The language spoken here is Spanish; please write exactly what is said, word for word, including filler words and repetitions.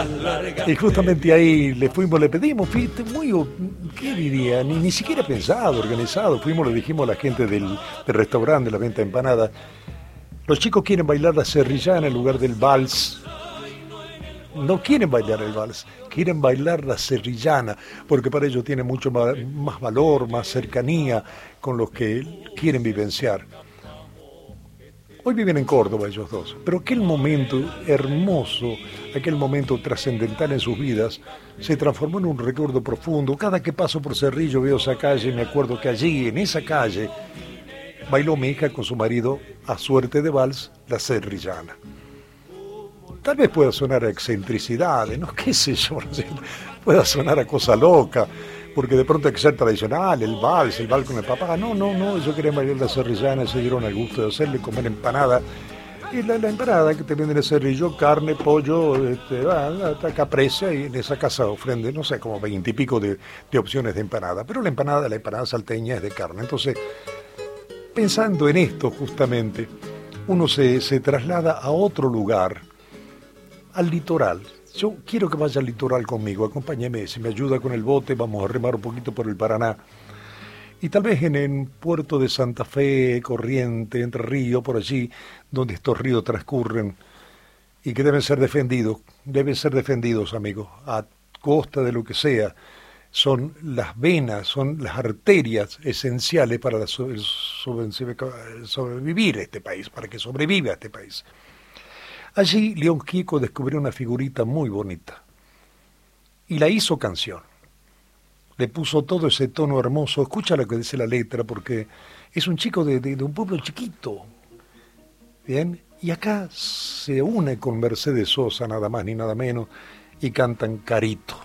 Y justamente ahí le fuimos, le pedimos, fuiste muy, ¿qué diría? Ni, ni siquiera pensado, organizado. Fuimos, le dijimos a la gente del, del restaurante, de la venta de empanadas, los chicos quieren bailar la serrillana en lugar del vals. No quieren bailar el vals, quieren bailar la serrillana, porque para ellos tiene mucho más, más valor, más cercanía con los que quieren vivenciar. Hoy viven en Córdoba ellos dos, pero aquel momento hermoso, aquel momento trascendental en sus vidas, se transformó en un recuerdo profundo. Cada que paso por Cerrillo veo esa calle, me acuerdo que allí, en esa calle, bailó mi hija con su marido, a suerte de vals, la serrillana. Tal vez pueda sonar a excentricidades, ¿no? ¿Qué sé yo? No sé, pueda sonar a cosa loca, porque de pronto hay que ser tradicional, el vals, el vals con el papá. No, no, no, ellos querían bailar la serrillana, se dieron al gusto de hacerle, comer empanada. Y la, la empanada que te venden el Cerrillo, carne, pollo, este, ah, caprese, y en esa casa ofrende, no sé, como veintipico de, de opciones de empanada. Pero la empanada, la empanada salteña es de carne. Entonces, pensando en esto justamente, uno se, se traslada a otro lugar, al litoral. Yo quiero que vaya al litoral conmigo, acompáñeme, si me ayuda con el bote, vamos a remar un poquito por el Paraná. Y tal vez en el puerto de Santa Fe, Corriente, Entre Ríos, por allí, donde estos ríos transcurren y que deben ser defendidos, deben ser defendidos, amigos, a costa de lo que sea. Son las venas, son las arterias esenciales para la sobre, sobre, sobrevivir a este país, para que sobreviva este país. Allí León Gieco descubrió una figurita muy bonita y la hizo canción. Le puso todo ese tono hermoso. Escucha lo que dice la letra, porque es un chico de, de, de un pueblo chiquito. ¿Bien? Y acá se une con Mercedes Sosa, nada más ni nada menos, y cantan Carito.